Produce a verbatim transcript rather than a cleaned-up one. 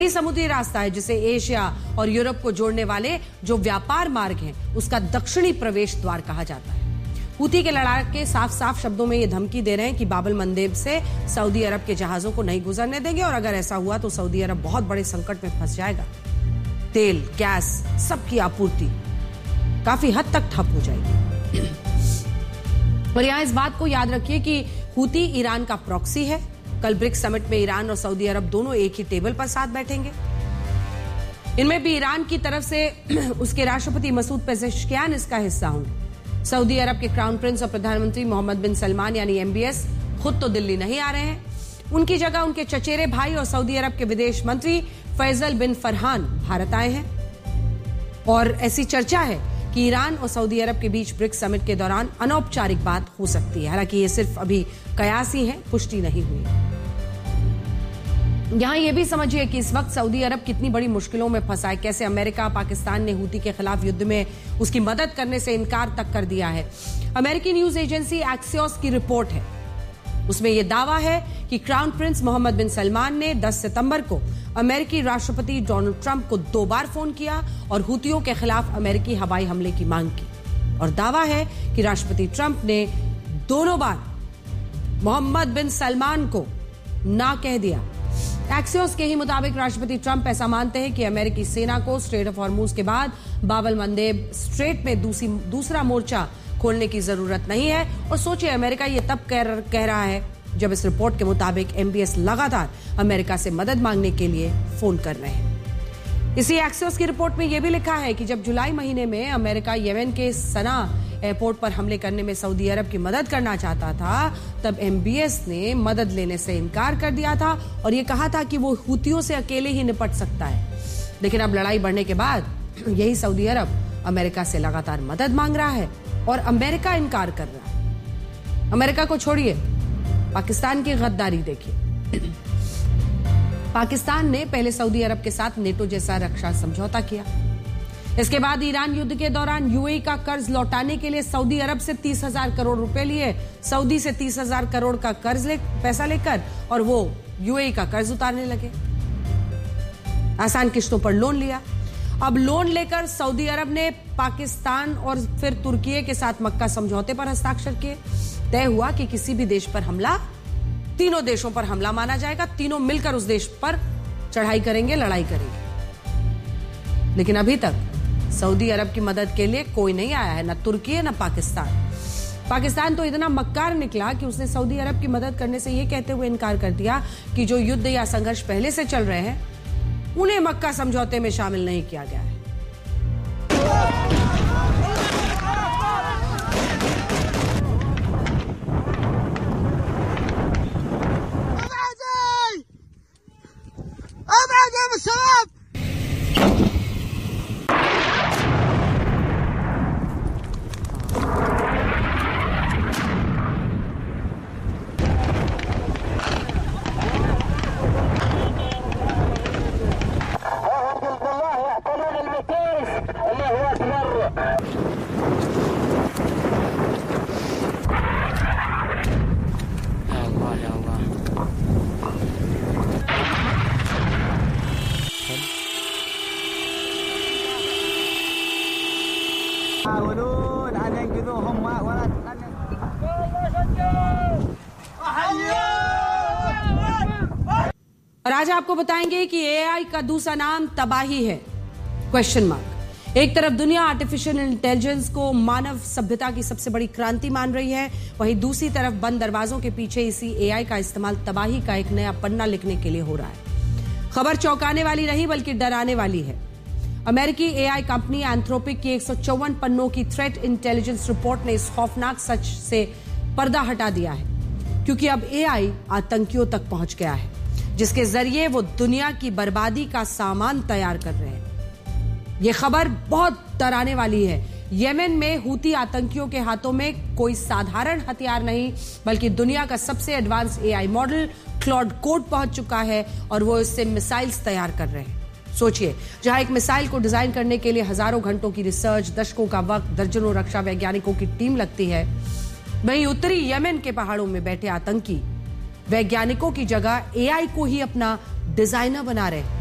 समुद्री रास्ता है जिसे एशिया और यूरोप को जोड़ने वाले जो व्यापार मार्ग हैं उसका दक्षिणी प्रवेश द्वार कहा जाता है। हूती के लड़ाके साफ साफ शब्दों में ये धमकी दे रहे हैं कि बाब-अल मंदेब से सऊदी अरब के जहाजों को नहीं गुजरने देंगे और अगर ऐसा हुआ तो सऊदी अरब बहुत बड़े संकट में फंस जाएगा। तेल, गैस, सबकी आपूर्ति काफी हद तक ठप हो जाएगी। और यहां इस बात को याद रखिए कि हूती ईरान का प्रॉक्सी है। कल ब्रिक्स समिट में ईरान और सऊदी अरब दोनों एक ही टेबल पर साथ बैठेंगे। इनमें भी ईरान की तरफ से उसके राष्ट्रपति मसूद पेजेश्कियान इसका हिस्सा होंगे। सऊदी अरब के क्राउन प्रिंस और प्रधानमंत्री मोहम्मद बिन सलमान यानी एमबीएस खुद तो दिल्ली नहीं आ रहे हैं। उनकी जगह उनके चचेरे भाई और सऊदी अरब के विदेश मंत्री फैसल बिन फरहान भारत आए हैं। और ऐसी चर्चा है कि ईरान और सऊदी अरब के बीच ब्रिक्स समिट के दौरान अनौपचारिक बात हो सकती है। हालांकि ये सिर्फ अभी कयास ही है, पुष्टि नहीं हुई। यहां यह भी समझिए कि इस वक्त सऊदी अरब कितनी बड़ी मुश्किलों में फंसा है। कैसे अमेरिका, पाकिस्तान ने हूती के खिलाफ युद्ध में उसकी मदद करने से इनकार तक कर दिया है। अमेरिकी न्यूज एजेंसी एक्सियोस की रिपोर्ट है, उसमें यह दावा है कि क्राउन प्रिंस मोहम्मद बिन सलमान ने दस सितंबर को अमेरिकी राष्ट्रपति डोनाल्ड ट्रंप को दो बार फोन किया और हूतियों के खिलाफ अमेरिकी हवाई हमले की मांग की। और दावा है कि राष्ट्रपति ट्रंप ने दोनों बार मोहम्मद बिन सलमान को ना कह दिया। एक्सियोस के ही मुताबिक राष्ट्रपति ट्रंप ऐसा मानते हैं कि अमेरिकी सेना को स्ट्रेट ऑफ हॉर्मूज के बाद बाब-अल मंदेब स्ट्रेट में दूसरी दूसरा मोर्चा खोलने की जरूरत नहीं है। और सोचिए, अमेरिका ये तब कह, कह रहा है जब इस रिपोर्ट के मुताबिक एमबीएस लगातार अमेरिका से मदद मांगने के लिए फोन कर रहे हैं। इसी एक्सियोस की रिपोर्ट में यह भी लिखा है कि जब जुलाई महीने में अमेरिका येमेन के सना एयरपोर्ट पर हमले करने में सऊदी अरब की मदद करना चाहता था, तब एमबीएस ने मदद लेने से इनकार कर दिया था और यह कहा था कि वो हूतियों से अकेले ही निपट सकता है। लेकिन अब लड़ाई बढ़ने के बाद यही सऊदी अरब अमेरिका से लगातार मदद मांग रहा है और अमेरिका इनकार कर रहा है। अमेरिका को छोड़िए, पाकिस्तान की गद्दारी देखिए। पाकिस्तान ने पहले सऊदी अरब के साथ नेटो जैसा रक्षा समझौता किया। इसके बाद ईरान युद्ध के दौरान यूएई का कर्ज लौटाने के लिए सऊदी अरब से तीस हजार करोड़ रुपए लिए, सऊदी से तीस हजार करोड़ का कर्ज ले पैसा लेकर और वो यूएई का कर्ज उतारने लगे। आसान किश्तों पर लोन लिया। अब लोन लेकर सऊदी अरब ने पाकिस्तान और फिर तुर्की के साथ मक्का समझौते पर हस्ताक्षर किए। तय हुआ कि किसी भी देश पर हमला तीनों देशों पर हमला माना जाएगा, तीनों मिलकर उस देश पर चढ़ाई करेंगे, लड़ाई करेंगे। लेकिन अभी तक सऊदी अरब की मदद के लिए कोई नहीं आया है, न तुर्की न पाकिस्तान। पाकिस्तान तो इतना मक्कार निकला कि उसने सऊदी अरब की मदद करने से यह कहते हुए इनकार कर दिया कि जो युद्ध या संघर्ष पहले से चल रहे हैं उन्हें मक्का समझौते में शामिल नहीं किया गया है। और आज आपको बताएंगे कि एआई का दूसरा नाम तबाही है, क्वेश्चन मार्क। एक तरफ दुनिया आर्टिफिशियल इंटेलिजेंस को मानव सभ्यता की सबसे बड़ी क्रांति मान रही है, वहीं दूसरी तरफ बंद दरवाजों के पीछे इसी एआई का इस्तेमाल तबाही का एक नया पन्ना लिखने के लिए हो रहा है। खबर चौंकाने वाली नहीं बल्कि डराने वाली है। अमेरिकी एआई कंपनी एंथ्रोपिक की एक सौ चौवन पन्नों की थ्रेट इंटेलिजेंस रिपोर्ट ने इस खौफनाक सच से पर्दा हटा दिया है, क्योंकि अब एआई आतंकियों तक पहुंच गया है, जिसके जरिए वो दुनिया की बर्बादी का सामान तैयार कर रहे हैं। यह खबर बहुत डराने वाली है। येमेन में हूती आतंकियों के हाथों में कोई साधारण हथियार नहीं बल्कि दुनिया का सबसे advance AI model Claude code पहुंच चुका है और वो इससे मिसाइल्स तैयार कर रहे हैं। सोचिए, जहां एक मिसाइल को डिजाइन करने के लिए हजारों घंटों की रिसर्च, दशकों का वक्त, दर्जनों रक्षा वैज्ञानिकों की टीम लगती है, वहीं उत्तरी येमेन के पहाड़ों में बैठे आतंकी वैज्ञानिकों की जगह एआई को ही अपना डिजाइनर बना रहे हैं।